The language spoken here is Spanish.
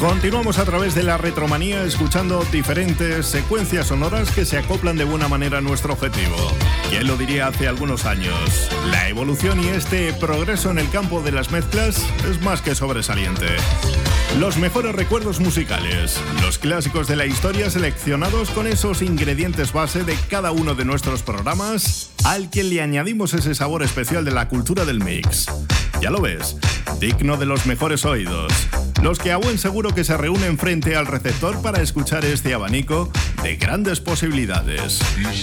Continuamos a través de la retromanía escuchando diferentes secuencias sonoras que se acoplan de buena manera a nuestro objetivo. ¿Quién lo diría hace algunos años? La evolución y este progreso en el campo de las mezclas es más que sobresaliente. Los mejores recuerdos musicales, los clásicos de la historia seleccionados con esos ingredientes base de cada uno de nuestros programas, al que le añadimos ese sabor especial de la cultura del mix. Ya lo ves, digno de los mejores oídos. Los que a buen seguro que se reúnen frente al receptor para escuchar este abanico de grandes posibilidades.